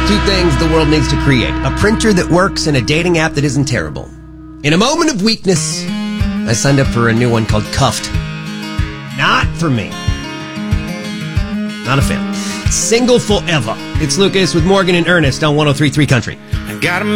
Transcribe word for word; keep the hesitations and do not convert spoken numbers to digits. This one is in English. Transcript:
Two things the world needs to create. A printer that works and a dating app that isn't terrible. In a moment of weakness, I signed up for a new one called Cuffed. Not for me. Not a fan. Single forever. It's Lucas with Morgan and Ernest on one oh three point three Country. I got a